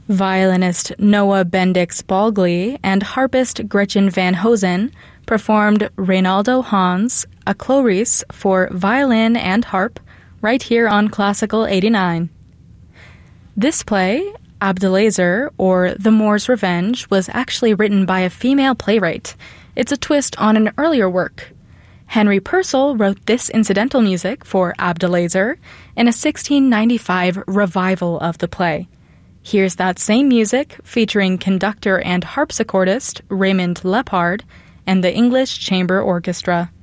Violinist Noah Bendix Balgley and harpist Gretchen Van Hosen performed Reynaldo Hahn's A Cloris for violin and harp right here on Classical 89. This play, Abdelaziz, or The Moor's Revenge, was actually written by a female playwright. It's a twist on an earlier work. Henry Purcell wrote this incidental music for Abdelaziz in a 1695 revival of the play. Here's that same music featuring conductor and harpsichordist Raymond Lepard and the English Chamber Orchestra.